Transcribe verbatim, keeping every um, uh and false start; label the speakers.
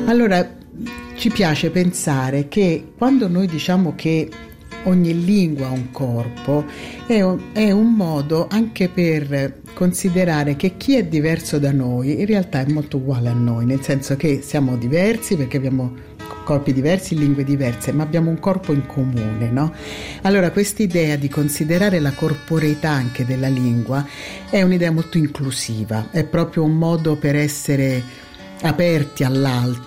Speaker 1: Allora, ci piace pensare che quando noi diciamo che ogni lingua ha un corpo, è un, è un modo anche per considerare che chi è diverso da noi in realtà è molto uguale a noi, nel senso che siamo diversi perché abbiamo corpi diversi, lingue diverse, ma abbiamo un corpo in comune, no? Allora quest'idea di considerare la corporeità anche della lingua è un'idea molto inclusiva, è proprio un modo per essere aperti all'altro,